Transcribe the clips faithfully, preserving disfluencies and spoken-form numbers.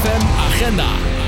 F M Agenda.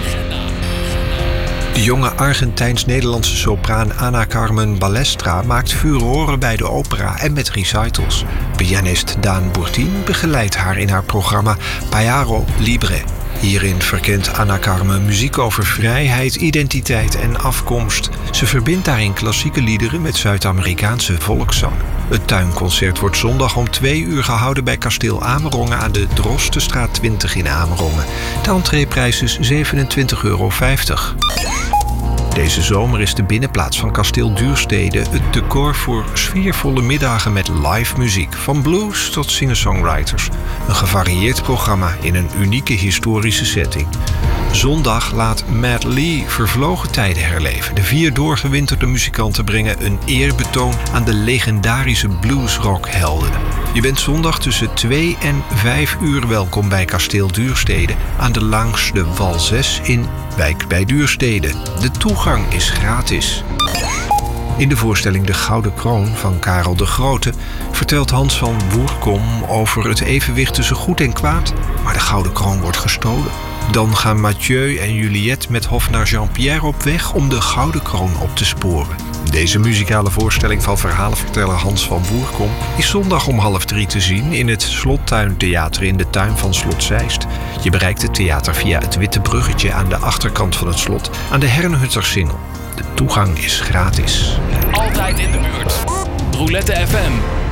De jonge Argentijns-Nederlandse sopraan Ana Carmen Balestra maakt furoren bij de opera en met recitals. Pianist Daan Bourtien begeleidt haar in haar programma Payaro Libre. Hierin verkent Ana Carmen muziek over vrijheid, identiteit en afkomst. Ze verbindt daarin klassieke liederen met Zuid-Amerikaanse volkszang. Het tuinconcert wordt zondag om twee uur gehouden bij Kasteel Amerongen aan de Drostenstraat twintig in Amerongen. De entreeprijs is zevenentwintig euro vijftig. Deze zomer is de binnenplaats van Kasteel Duurstede het decor voor sfeervolle middagen met live muziek, van blues tot singer-songwriters. Een gevarieerd programma in een unieke historische setting. Zondag laat Matt Lee vervlogen tijden herleven. De vier doorgewinterde muzikanten brengen een eerbetoon aan de legendarische bluesrockhelden. Je bent zondag tussen twee en vijf uur welkom bij Kasteel Duurstede aan de Langs de Wal zes in Wijk bij Duurstede. De toegang is gratis. In de voorstelling De Gouden Kroon van Karel de Grote vertelt Hans van Woerkom over het evenwicht tussen goed en kwaad, maar de Gouden Kroon wordt gestolen. Dan gaan Mathieu en Juliette met hofnar Jean-Pierre op weg om de Gouden Kroon op te sporen. Deze muzikale voorstelling van verhalenverteller Hans van Woerkom is zondag om half drie te zien in het Slottuintheater in de tuin van Slot Zeist. Je bereikt het theater via het witte bruggetje aan de achterkant van het slot aan de Herrenhuttersingel. De toegang is gratis. Altijd in de buurt. Roulette F M.